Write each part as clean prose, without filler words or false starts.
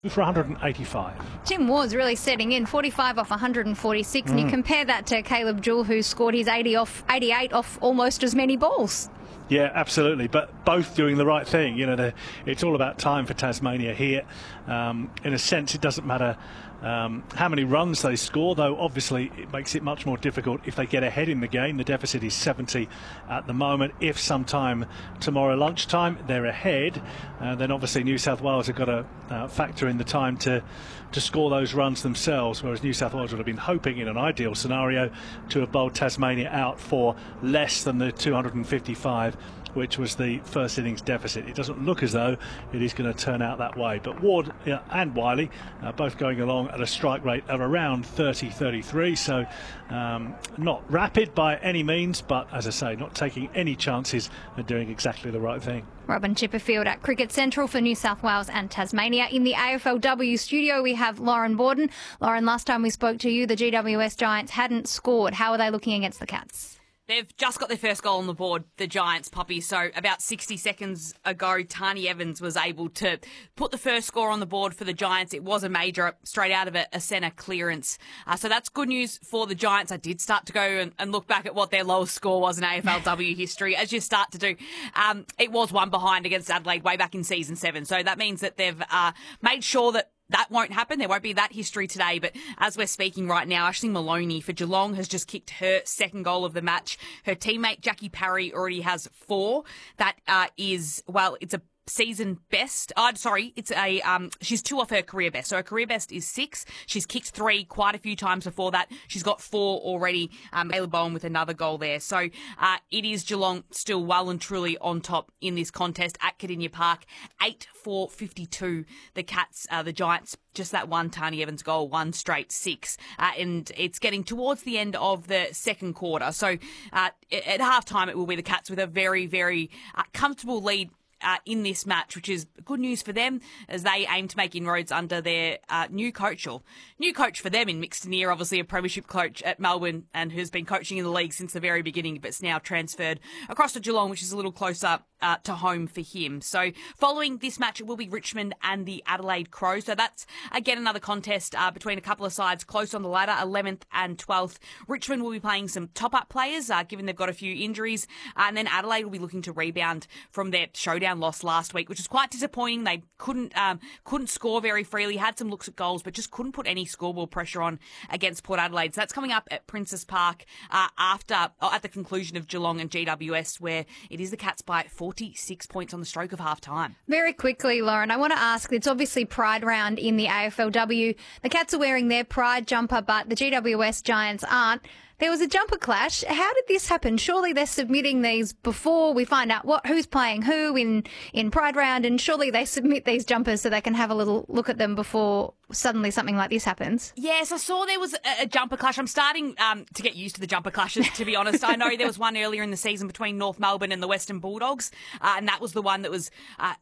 for 185. Tim Ward's really setting in, 45 off 146, and you compare that to Caleb Jewell, who scored his 88 off almost as many balls. Yeah, absolutely. But both doing the right thing. You know, it's all about time for Tasmania here. In a sense, it doesn't matter how many runs they score, though obviously it makes it much more difficult if they get ahead in the game. The deficit is 70 at the moment. If sometime tomorrow lunchtime they're ahead, then obviously New South Wales have got to factor in the time to score those runs themselves, whereas New South Wales would have been hoping in an ideal scenario to have bowled Tasmania out for less than the 255, which was the first innings deficit. It doesn't look as though it is going to turn out that way. But Ward and Wiley both going along at a strike rate of around 30-33, so not rapid by any means, but as I say, not taking any chances and doing exactly the right thing. Robin Chipperfield at Cricket Central for New South Wales and Tasmania. In the AFLW studio, we have Lauren Borden. Lauren, last time we spoke to you, the GWS Giants hadn't scored. How are they looking against the Cats? They've just got their first goal on the board, the Giants, Poppy. So about 60 seconds ago, Tani Evans was able to put the first score on the board for the Giants. It was a major, straight out of a centre clearance. So that's good news for the Giants. I did start to go and look back at what their lowest score was in AFLW history, as you start to do. It was one behind against Adelaide way back in season 7. So that means that they've made sure that won't happen. There won't be that history today. But as we're speaking right now, Aisling Maloney for Geelong has just kicked her second goal of the match. Her teammate Jackie Parry already has 4. That it's a season best. She's 2 off her career best. So her career best is 6. She's kicked 3 quite a few times before that. She's got 4 already. Ayla Bowen with another goal there. So it is Geelong still well and truly on top in this contest at Kardinia Park. 8-4-52. The Cats, the Giants, just that one Tani Evans goal, 1 straight 6. And it's getting towards the end of the second quarter. So at halftime, it will be the Cats with a very, very comfortable lead in this match, which is good news for them as they aim to make inroads under their new coach for them in Mick Stanier, obviously a premiership coach at Melbourne and who's been coaching in the league since the very beginning, but it's now transferred across to Geelong, which is a little closer to home for him. So following this match, it will be Richmond and the Adelaide Crows. So that's, again, another contest between a couple of sides close on the ladder, 11th and 12th. Richmond will be playing some top-up players, given they've got a few injuries. And then Adelaide will be looking to rebound from their showdown loss last week, which was quite disappointing. They couldn't score very freely, had some looks at goals, but just couldn't put any scoreboard pressure on against Port Adelaide. So that's coming up at Princes Park at the conclusion of Geelong and GWS, where it is the Cats by 46 points on the stroke of half-time. Very quickly, Lauren, I want to ask, it's obviously Pride round in the AFLW. The Cats are wearing their Pride jumper, but the GWS Giants aren't. There was a jumper clash. How did this happen? Surely they're submitting these before we find out who's playing who in Pride round, and surely they submit these jumpers so they can have a little look at them before suddenly something like this happens. Yes, I saw there was a jumper clash. I'm starting to get used to the jumper clashes, to be honest. I know there was one earlier in the season between North Melbourne and the Western Bulldogs, and that was the one that was,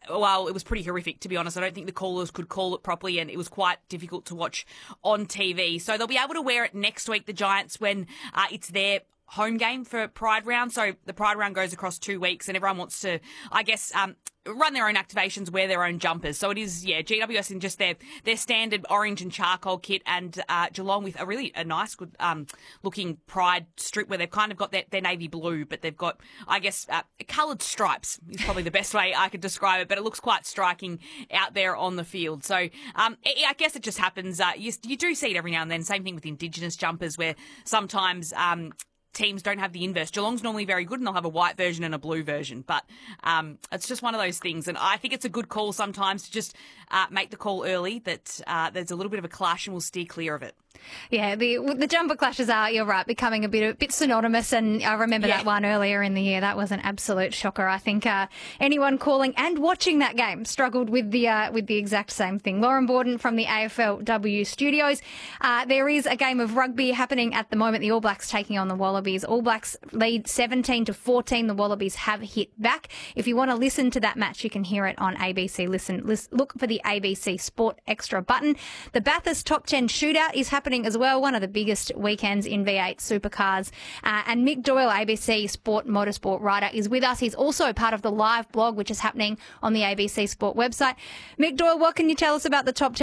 it was pretty horrific, to be honest. I don't think the callers could call it properly, and it was quite difficult to watch on TV. So they'll be able to wear it next week, the Giants, when it's their home game for Pride Round. So the Pride Round goes across 2 weeks, and everyone wants to, I guess, run their own activations, wear their own jumpers. So it is, GWS in just their standard orange and charcoal kit, and Geelong with a nice, good looking Pride strip where they've kind of got their navy blue, but they've got, I guess, coloured stripes is probably the best way I could describe it, but it looks quite striking out there on the field. So I guess it just happens. You do see it every now and then. Same thing with Indigenous jumpers, where sometimes teams don't have the inverse. Geelong's normally very good and they'll have a white version and a blue version, but it's just one of those things. And I think it's a good call sometimes to just make the call early that there's a little bit of a clash and we'll steer clear of it. Yeah, the jumper clashes are, you're right, becoming a bit synonymous, and I remember that one earlier in the year. That was an absolute shocker. I think anyone calling and watching that game struggled with the exact same thing. Lauren Borden from the AFLW studios. There is a game of rugby happening at the moment. The All Blacks taking on the Wallabies. All Blacks lead 17-14. The Wallabies have hit back. If you want to listen to that match, you can hear it on ABC. Look for the ABC Sport Extra button. The Bathurst Top 10 Shootout is happening as well, one of the biggest weekends in V8 supercars. And Mick Doyle, ABC Sport Motorsport writer, is with us. He's also part of the live blog, which is happening on the ABC Sport website. Mick Doyle, what can you tell us about the top 10